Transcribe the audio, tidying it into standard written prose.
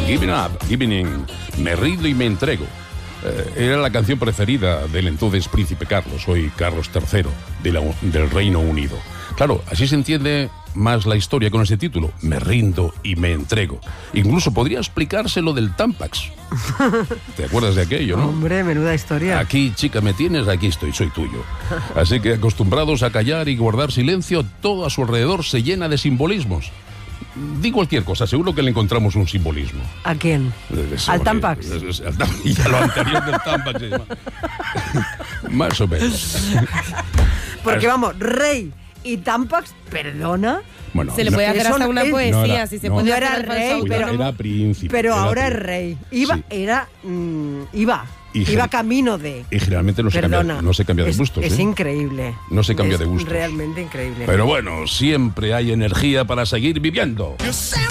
Giving Up, Giving In, Me rindo y me entrego. Era la canción preferida del entonces príncipe Carlos, hoy Carlos III, del Reino Unido. Claro, así se entiende más la historia con ese título, Me rindo y me entrego. Incluso podría explicarse lo del Tampax. ¿Te acuerdas de aquello, no? Hombre, menuda historia. Aquí, chica, me tienes, aquí estoy, soy tuyo. Así que acostumbrados a callar y guardar silencio, todo a su alrededor se llena de simbolismos. Di cualquier cosa, seguro que le encontramos un simbolismo. ¿A quién? ¿Al Tampax? Y a lo anterior del Tampax. Más o menos. Porque vamos, rey y Tampax, perdona. Bueno, se le puede hacer hasta una poesía, si se puede. No era rey, pero era príncipe. Pero ahora es rey. Iba camino de. Y generalmente no se cambia de gustos. Es increíble. No se cambia de gustos. Realmente increíble. Pero bueno, siempre hay energía para seguir viviendo.